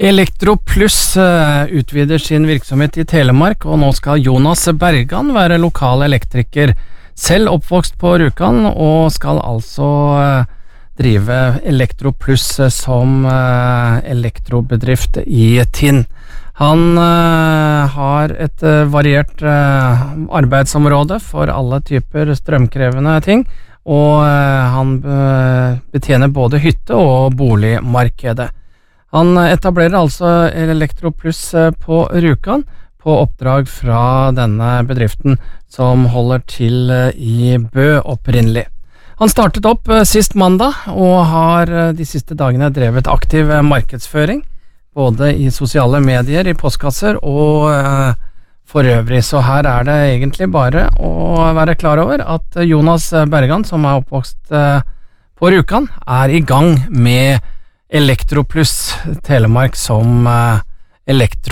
Elektroplus utvider sin virksomhet i Telemark, og nå skal Jonas Bergan være lokal elektriker, selv oppvokst på Rjukan, og skal altså drive Elektroplus som elektrobedrift i Tinn. Han har et variert arbeidsområde for alle typer strømkrevende ting, og han betjener både hytte- og boligmarkedet. Han etablerer altså Elektroplus på Rjukan på oppdrag fra denne bedriften som holder til i Bø opprinnelig. Han startet opp sist mandag og har de siste dagene drevet aktiv markedsføring, både i sosiale medier, i postkasser og for øvrig. Så her er det egentlig bare å være klar over at Jonas Bergan, som er oppvokst på Rjukan, er i gang med Elektroplus Telemark som elektro